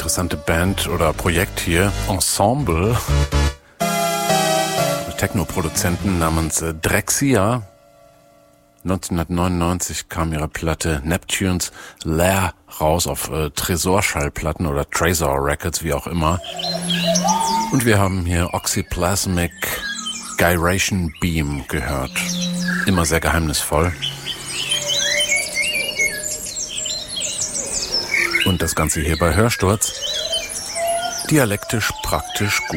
interessante Band oder Projekt hier, Ensemble, Techno-Produzenten namens Drexciya. 1999 kam ihre Platte Neptune's Lair raus auf Tresorschallplatten oder Trezor Records, wie auch immer. Und wir haben hier Oxyplasmic Gyration Beam gehört. Immer sehr geheimnisvoll. Und das Ganze hier bei Hörsturz. Dialektisch praktisch gut.